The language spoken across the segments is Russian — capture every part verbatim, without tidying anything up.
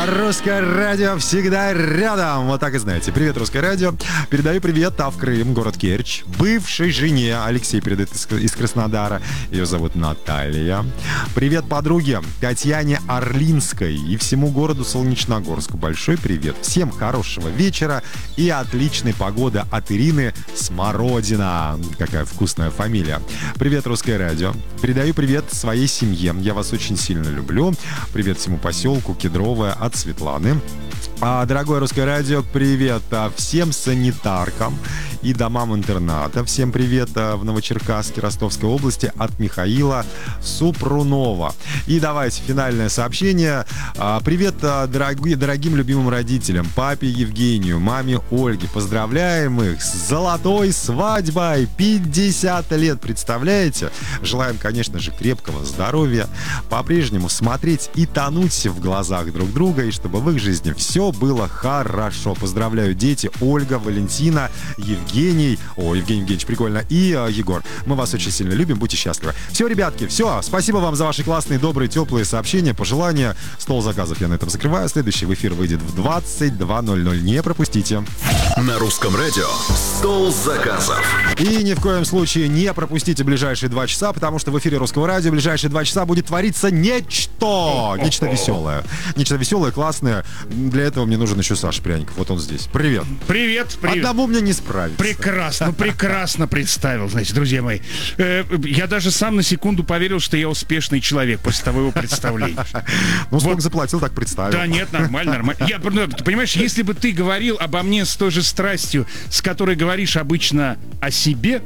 Русское радио всегда рядом. Вот так и знаете. Привет, Русское радио. Передаю привет а в Крым, город Керчь. Бывшей жене. Алексей передает из, из Краснодара. Ее зовут Наталья. Привет подруге Татьяне Орлинской и всему городу Солнечногорску. Большой привет. Всем хорошего вечера и отличной погоды от Ирины Смородина. Какая вкусная фамилия. Привет, Русское радио. Передаю привет своей семье. Я вас очень сильно люблю. Привет всему поселку Кедровое от Светланы. А, дорогое Русское радио, привет а, всем санитаркам и домам интерната. Всем привет а, в Новочеркасске Ростовской области от Михаила Супрунова. И давайте финальное сообщение. А, привет а, дорогие, дорогим любимым родителям, папе Евгению, маме Ольге. Поздравляем их с золотой свадьбой. пятьдесят лет, представляете? Желаем, конечно же, крепкого здоровья, по-прежнему смотреть и тонуть в глазах друг друга, и чтобы в их жизни все было хорошо. Поздравляю, дети, Ольга, Валентина, Евгений. О, Евгений Евгеньевич, прикольно. И э, Егор. Мы вас очень сильно любим, будьте счастливы. Все, ребятки, все. Спасибо вам за ваши классные, добрые, теплые сообщения, пожелания. Стол заказов я на этом закрываю. Следующий в эфир выйдет в двадцать два ноль ноль. Не пропустите. На Русском радио «Стол заказов». И ни в коем случае не пропустите ближайшие два часа, потому что в эфире Русского радио в ближайшие два часа будет твориться нечто. Нечто веселое. Нечто веселое, классное. Для этого мне нужен еще Саша Пряников. Вот он здесь. Привет. Привет, привет. Одному мне не справиться. Прекрасно, прекрасно представил, знаете, друзья мои. Э, я даже сам на секунду поверил, что я успешный человек после того его представления. Ну, сколько заплатил, так представил. Да нет, нормально, нормально. Я, ты понимаешь, если бы ты говорил обо мне с той же страстью, с которой говоришь обычно о себе,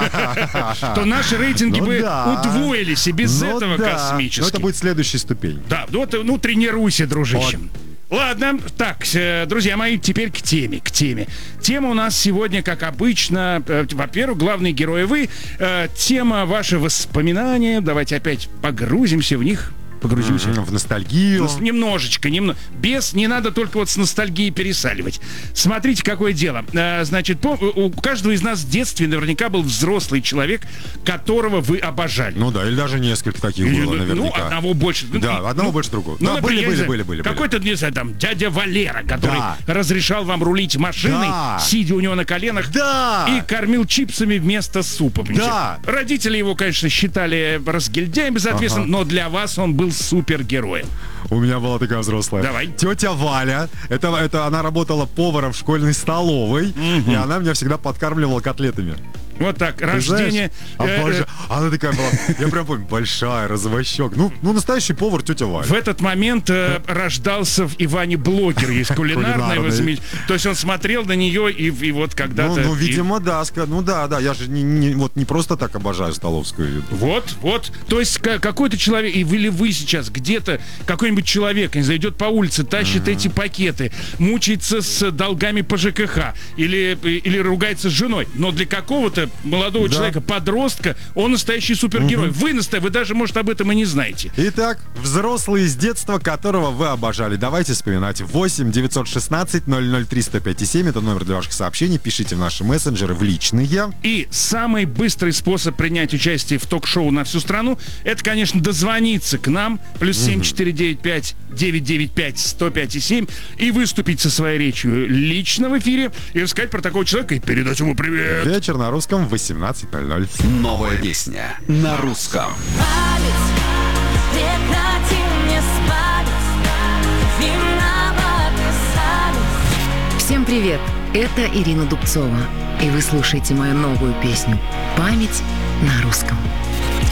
то наши рейтинги бы удвоились, и без этого космически. Но это будет следующая ступень. Да, вот, ну тренируйся, дружище. Ладно, так, друзья мои, теперь к теме, к теме. Тема у нас сегодня, как обычно, э, во-первых, главные герои вы, э, тема ваши воспоминания, давайте опять погрузимся в них. Погрузимся. Mm-hmm, в ностальгию. Немножечко, немного. Без, не надо только вот с ностальгией пересаливать. Смотрите, какое дело. А, значит, по, у каждого из нас в детстве наверняка был взрослый человек, которого вы обожали. Ну да, или даже несколько таких или, было наверняка. Ну, одного больше. Да, ну, одного ну, больше другого. Ну, да, например, были, были, были, были. Какой-то, не знаю, там, дядя Валера, который да. разрешал вам рулить машиной, да. сидя у него на коленах, да. и кормил чипсами вместо супа. Да. Родители его, конечно, считали разгильдяем, соответственно, ага. но для вас он был супергерой. У меня была такая взрослая. Давай. Тетя Валя. Это, это она работала поваром в школьной столовой. Mm-hmm. И она меня всегда подкармливала котлетами. Вот так, ты рождение. Обожаю. Она такая была, я прям помню, большая, развощек. Ну, ну настоящий повар тетя Валя. В этот момент э, рождался в Иване блогер, есть кулинарный. Возьми. То есть он смотрел на нее и, и вот когда-то... Ну, ну и... видимо, да. Ну да, да, я же не, не, вот не просто так обожаю столовскую еду. Вот, вот. То есть какой-то человек, или вы сейчас где-то, какой-нибудь человек, не знаю, идет по улице, тащит mm-hmm. эти пакеты, мучается с долгами по ЖКХ, или, или ругается с женой, но для какого-то молодого да. человека, подростка, он настоящий супергерой. Угу. Вы настоящий, вы даже, может, об этом и не знаете. Итак, взрослый из детства, которого вы обожали. Давайте вспоминать. восемь девятьсот шестнадцать ноль ноль три сто пять семь. Это номер для ваших сообщений. Пишите в наши мессенджеры, в личные. И самый быстрый способ принять участие в ток-шоу на всю страну, это, конечно, дозвониться к нам. Плюс семь четыре девять пять девять девять пять сто пять семь. И выступить со своей речью лично в эфире. И рассказать про такого человека и передать ему привет. Вечер на русском. восемнадцать ноль ноль. Новая песня на русском. Всем привет! Это Ирина Дубцова. И вы слушаете мою новую песню «Память на русском».